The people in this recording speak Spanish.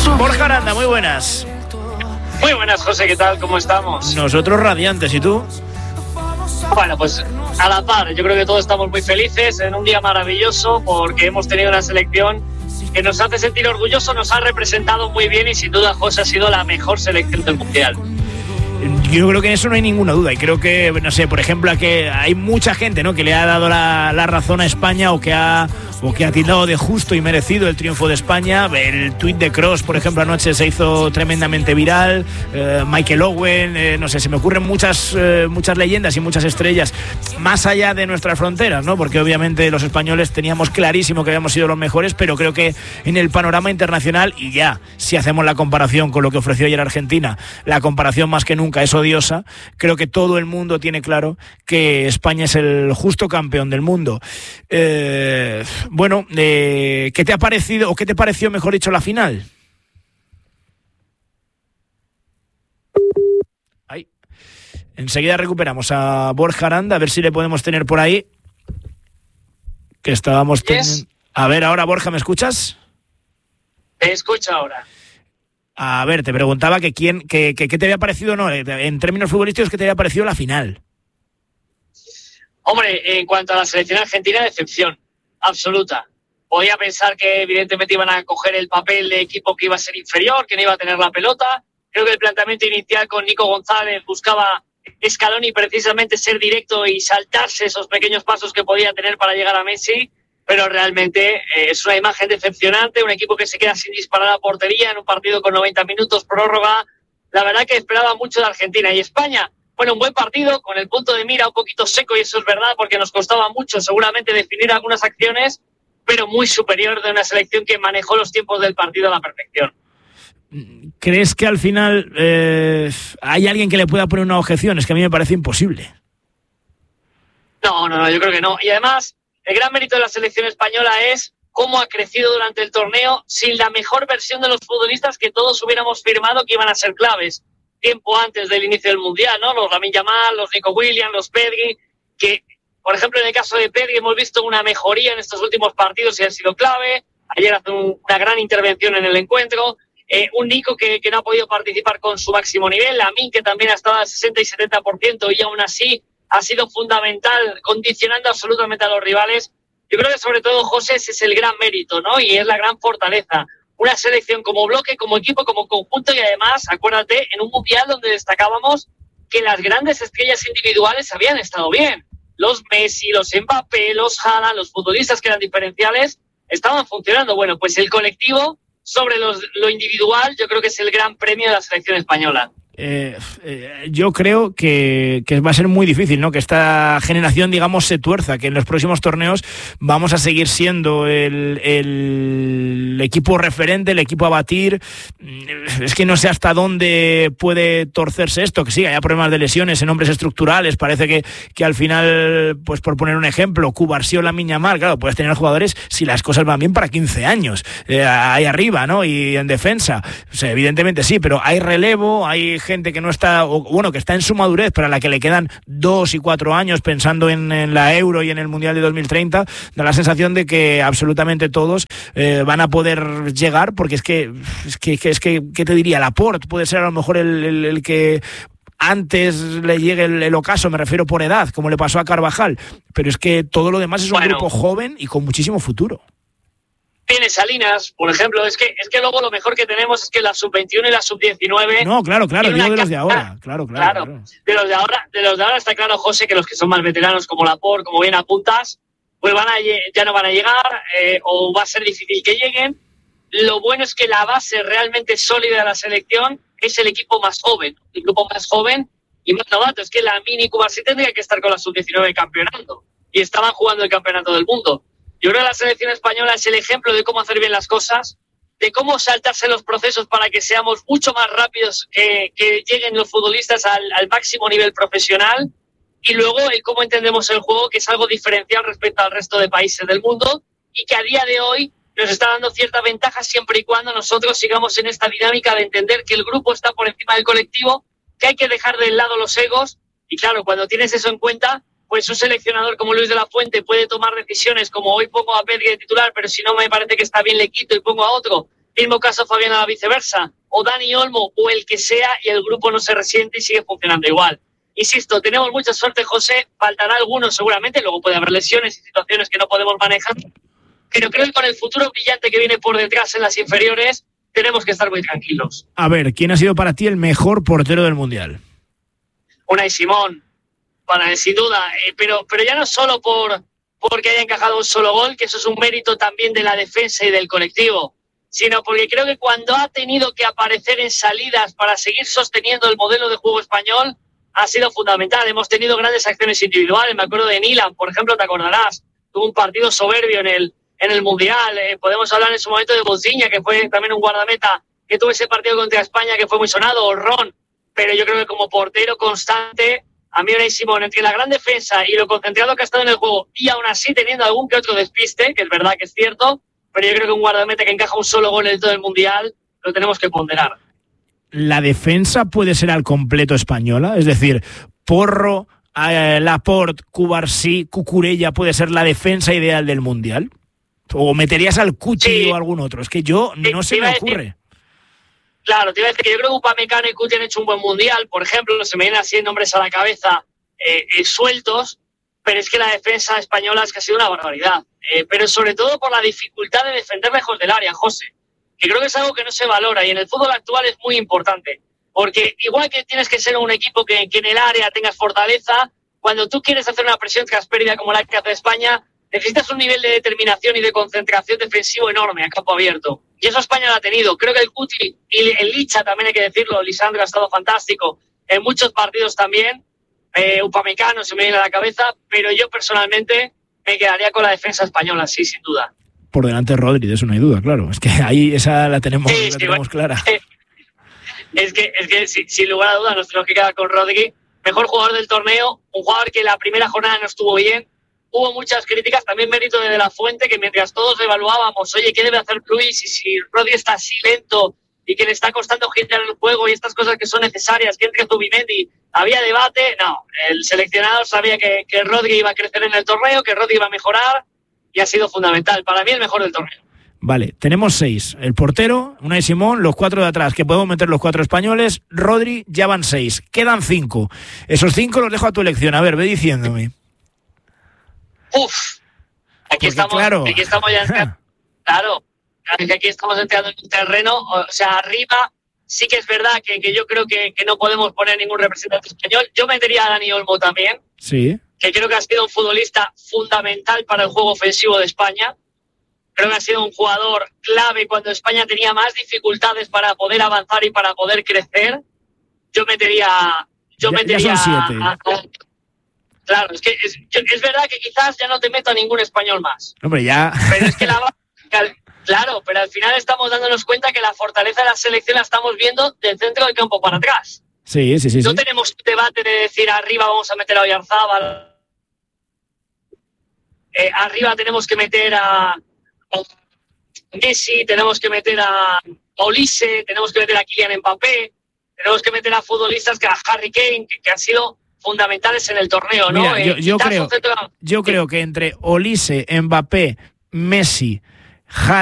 Borja Aranda, muy buenas. Muy buenas, José, ¿qué tal? ¿Cómo estamos? Nosotros radiantes, ¿y tú? Bueno, pues a la par, yo creo que todos estamos muy felices en un día maravilloso porque hemos tenido una selección que nos hace sentir orgullosos, nos ha representado muy bien y sin duda, José, ha sido la mejor selección del Mundial. Yo creo que en eso no hay ninguna duda y creo que, no sé, por ejemplo, a que hay mucha gente, ¿no?, que le ha dado la razón a España o que ha tildado de justo y merecido el triunfo de España. El tuit de Kroos, por ejemplo, anoche se hizo tremendamente viral. Michael Owen, no sé, se me ocurren muchas leyendas y muchas estrellas más allá de nuestras fronteras, ¿no? Porque obviamente los españoles teníamos clarísimo que habíamos sido los mejores, pero creo que en el panorama internacional, y ya, si hacemos la comparación con lo que ofreció ayer Argentina, la comparación más que nunca es odiosa. Creo que todo el mundo tiene claro que España es el justo campeón del mundo. Bueno, ¿qué te ha parecido, o qué te pareció, mejor dicho, la final? Ahí. Enseguida recuperamos a Borja Aranda, a ver si le podemos tener por ahí. Que estábamos Yes. A ver, ahora, Borja, ¿me escuchas? Te escucho ahora. A ver, te preguntaba que qué te había parecido, no, en términos futbolísticos, ¿qué te había parecido la final? Hombre, en cuanto a la selección argentina, decepción absoluta. Podía pensar que evidentemente iban a coger el papel de equipo que iba a ser inferior, que no iba a tener la pelota. Creo que el planteamiento inicial con Nico González buscaba Scaloni precisamente ser directo y saltarse esos pequeños pasos que podía tener para llegar a Messi, pero realmente es una imagen decepcionante, un equipo que se queda sin disparar a portería en un partido con 90 minutos, prórroga. La verdad que esperaba mucho de Argentina. Y España, bueno, un buen partido, con el punto de mira un poquito seco, y eso es verdad, porque nos costaba mucho seguramente definir algunas acciones, pero muy superior de una selección que manejó los tiempos del partido a la perfección. ¿Crees que al final hay alguien que le pueda poner una objeción? Es que a mí me parece imposible. No, yo creo que no. Y además, el gran mérito de la selección española es cómo ha crecido durante el torneo sin la mejor versión de los futbolistas que todos hubiéramos firmado que iban a ser claves tiempo antes del inicio del Mundial, ¿no? Los Lamine Yamal, los Nico Williams, los Pedri, que, por ejemplo, en el caso de Pedri hemos visto una mejoría en estos últimos partidos y ha sido clave. Ayer hace una gran intervención en el encuentro. Un Nico que no ha podido participar con su máximo nivel. Lamine, que también ha estado al 60 y 70% y aún así ha sido fundamental, condicionando absolutamente a los rivales. Yo creo que sobre todo, José, ese es el gran mérito, ¿no? Y es la gran fortaleza. Una selección como bloque, como equipo, como conjunto, y además, acuérdate, en un mundial donde destacábamos que las grandes estrellas individuales habían estado bien. Los Messi, los Mbappé, los Haaland, los futbolistas que eran diferenciales, estaban funcionando. Bueno, pues el colectivo sobre lo individual, yo creo que es el gran premio de la selección española. Yo creo que va a ser muy difícil, ¿no?, que esta generación, digamos, se tuerza, que en los próximos torneos vamos a seguir siendo el equipo referente, el equipo a batir. Es que no sé hasta dónde puede torcerse esto, que sí, haya problemas de lesiones en hombres estructurales. Parece que al final, pues por poner un ejemplo, Cubarsí o Lamine Yamal, claro, puedes tener jugadores si las cosas van bien para 15 años, ahí arriba, ¿no?, y en defensa. O sea, evidentemente sí, pero hay relevo, hay gente que no está, o bueno, que está en su madurez, pero a la que le quedan 2 y 4 años pensando en la Euro y en el Mundial de 2030, da la sensación de que absolutamente todos van a poder llegar, porque es que ¿qué te diría? Laporte puede ser a lo mejor el que antes le llegue el ocaso, me refiero por edad, como le pasó a Carvajal, pero es que todo lo demás es un grupo joven y con muchísimo futuro. Tiene Salinas, por ejemplo, es que luego lo mejor que tenemos es que la sub-21 y la sub-19... No, claro, digo de los de ahora, claro. De los de ahora está claro, José, que los que son más veteranos como Laporte, como bien apuntas, pues ya no van a llegar, o va a ser difícil que lleguen. Lo bueno es que la base realmente sólida de la selección es el equipo más joven, y más novato. Es que Lamine y Cubarsí tendrían que estar con la sub-19 campeonando, y estaban jugando el campeonato del mundo. Yo creo que la selección española es el ejemplo de cómo hacer bien las cosas, de cómo saltarse los procesos para que seamos mucho más rápidos, que lleguen los futbolistas al máximo nivel profesional, y luego el cómo entendemos el juego, que es algo diferencial respecto al resto de países del mundo, y que a día de hoy nos está dando cierta ventaja siempre y cuando nosotros sigamos en esta dinámica de entender que el grupo está por encima del colectivo, que hay que dejar de lado los egos, y claro, cuando tienes eso en cuenta, pues un seleccionador como Luis de la Fuente puede tomar decisiones como hoy pongo a Pedri de titular, pero si no me parece que está bien le quito y pongo a otro. Mismo caso Fabián a la viceversa, o Dani Olmo, o el que sea, y el grupo no se resiente y sigue funcionando igual. Insisto, tenemos mucha suerte, José, faltará algunos seguramente, luego puede haber lesiones y situaciones que no podemos manejar, pero creo que con el futuro brillante que viene por detrás en las inferiores, tenemos que estar muy tranquilos. A ver, ¿quién ha sido para ti el mejor portero del Mundial? Unai Simón, sin duda, pero ya no solo porque haya encajado un solo gol, que eso es un mérito también de la defensa y del colectivo, sino porque creo que cuando ha tenido que aparecer en salidas para seguir sosteniendo el modelo de juego español, ha sido fundamental. Hemos tenido grandes acciones individuales, me acuerdo de Nilan, por ejemplo, te acordarás, tuvo un partido soberbio en el Mundial. Podemos hablar en su momento de Boziña, que fue también un guardameta que tuvo ese partido contra España que fue muy sonado, o Ron, pero yo creo que como portero constante, a mí Unai Simón, entre la gran defensa y lo concentrado que ha estado en el juego, y aún así teniendo algún que otro despiste, que es verdad que es cierto, pero yo creo que un guardameta que encaja un solo gol en todo el Mundial, lo tenemos que ponderar. ¿La defensa puede ser al completo española? Es decir, Porro, Laporte, Cubarsí, Cucurella puede ser la defensa ideal del Mundial. ¿O meterías al Cuti o algún otro? Es que no se me ocurre. Claro, te iba a decir que yo creo que Upamecano y Cuti han hecho un buen Mundial. Por ejemplo, se me vienen así nombres a la cabeza sueltos, pero es que la defensa española es que ha sido una barbaridad. Pero sobre todo por la dificultad de defender lejos del área, José. Que creo que es algo que no se valora y en el fútbol actual es muy importante. Porque igual que tienes que ser un equipo que en el área tengas fortaleza, cuando tú quieres hacer una presión tras pérdida como la que hace España, necesitas un nivel de determinación y de concentración defensivo enorme a campo abierto. Y eso España lo ha tenido. Creo que el Cuti y el Licha, también hay que decirlo, Lisandro ha estado fantástico en muchos partidos también. Upamecano se me viene a la cabeza, pero yo personalmente me quedaría con la defensa española, sí, sin duda. Por delante Rodri, de eso no hay duda, claro. Es que ahí esa la tenemos, clara. Es que sin lugar a dudas nos tenemos que quedar con Rodri. Mejor jugador del torneo, un jugador que la primera jornada no estuvo bien. Hubo muchas críticas, también mérito de la Fuente, que mientras todos evaluábamos, oye, ¿qué debe hacer Luis? Y si Rodri está así lento y que le está costando girar el juego y estas cosas que son necesarias, que entre Zubimendi, había debate. No, el seleccionador sabía que Rodri iba a crecer en el torneo, que Rodri iba a mejorar y ha sido fundamental. Para mí el mejor del torneo. Vale, tenemos 6. El portero, Unai Simón, los 4 de atrás, que podemos meter los 4 españoles. Rodri, ya van 6. Quedan 5. Esos 5 los dejo a tu elección. A ver, ve diciéndome. Aquí estamos ya. Claro, aquí estamos entrando en un terreno. O sea, arriba sí que es verdad que yo creo que no podemos poner ningún representante español. Yo metería a Dani Olmo también. Sí. Que creo que ha sido un futbolista fundamental para el juego ofensivo de España. Creo que ha sido un jugador clave cuando España tenía más dificultades para poder avanzar y para poder crecer. Yo metería son 7. Claro, es verdad que quizás ya no te meto a ningún español más. Hombre, ya. Pero es que claro, pero al final estamos dándonos cuenta que la fortaleza de la selección la estamos viendo del centro del campo para atrás. Sí. No tenemos debate de decir arriba vamos a meter a Oyarzábal. Arriba tenemos que meter a Messi, tenemos que meter a Olise, tenemos que meter a Kylian Mbappé, tenemos que meter a futbolistas que a Harry Kane, que han sido fundamentales en el torneo, ¿no? Mira, yo creo que entre Olise, Mbappé, Messi,